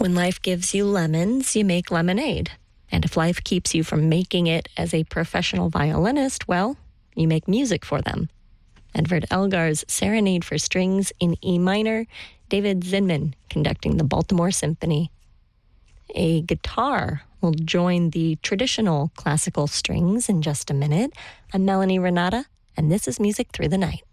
When life gives you lemons, you make lemonade. And if life keeps you from making it as a professional violinist, well, you make music for them. Edvard Elgar's Serenade for Strings in E minor, David Zinman conducting the Baltimore Symphony. A guitar will join the traditional classical strings in just a minute. I'm Melanie Renata, and this is Music Through the Night.